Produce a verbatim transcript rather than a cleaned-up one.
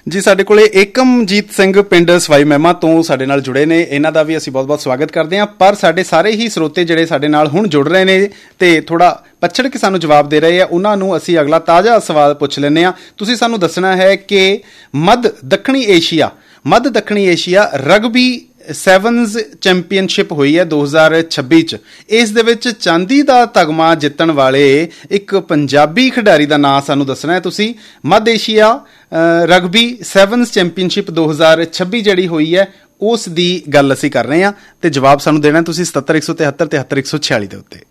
ਜੀ ਸਾਡੇ ਕੋਲੇ ਏਕਮਜੀਤ ਸਿੰਘ ਪਿੰਡ ਸਵਾਈ ਮਹਿਮਾ ਤੋਂ ਸਾਡੇ ਨਾਲ ਜੁੜੇ ਨੇ। ਇਹਨਾਂ ਦਾ ਵੀ ਅਸੀਂ ਬਹੁਤ ਬਹੁਤ ਸਵਾਗਤ ਕਰਦੇ ਹਾਂ। ਪਰ ਸਾਡੇ ਸਾਰੇ ਹੀ ਸਰੋਤੇ ਜਿਹੜੇ ਸਾਡੇ ਨਾਲ ਹੁਣ ਜੁੜ ਰਹੇ ਨੇ ਤੇ ਥੋੜਾ ਪਛੜ ਕੇ ਸਾਨੂੰ ਜਵਾਬ ਦੇ ਰਹੇ ਆ, ਉਹਨਾਂ ਨੂੰ ਅਸੀਂ ਅਗਲਾ ਤਾਜ਼ਾ ਸਵਾਲ ਪੁੱਛ ਲੈਂਦੇ ਹਾਂ। ਤੁਸੀਂ ਸਾਨੂੰ ਦੱਸਣਾ ਹੈ ਕਿ ਮੱਧ ਦੱਖਣੀ ਏਸ਼ੀਆ ਮੱਧ ਦੱਖਣੀ ਏਸ਼ੀਆ ਰਗਬੀ ਸੈਵਨਜ਼ ਚੈਂਪੀਅਨਸ਼ਿਪ ਹੋਈ ਹੈ ਦੋ ਹਜ਼ਾਰ ਛੱਬੀ 'ਚ। ਇਸ ਦੇ ਵਿੱਚ ਚਾਂਦੀ ਦਾ ਤਗਮਾ ਜਿੱਤਣ ਵਾਲੇ ਇੱਕ ਪੰਜਾਬੀ ਖਿਡਾਰੀ ਦਾ ਨਾਂ ਸਾਨੂੰ ਦੱਸਣਾ ਹੈ ਤੁਸੀਂ। ਮੱਧ ਏਸ਼ੀਆ ਰਗਬੀ ਸੈਵਨਜ਼ ਚੈਂਪੀਅਨਸ਼ਿਪ ਦੋ ਹਜ਼ਾਰ ਛੱਬੀ ਜਿਹੜੀ ਹੋਈ ਹੈ ਉਸ ਦੀ ਗੱਲ ਅਸੀਂ ਕਰ ਰਹੇ ਹਾਂ ਤੇ ਜਵਾਬ ਸਾਨੂੰ ਦੇਣਾ ਤੁਸੀਂ ਸਤੱਤਰ ਇੱਕ ਸੌ ਤਿਹੱਤਰ ਤਿਹੱਤਰ ਇੱਕ ਸੌ ਛਿਆਲੀ ਦੇ ਉੱਤੇ।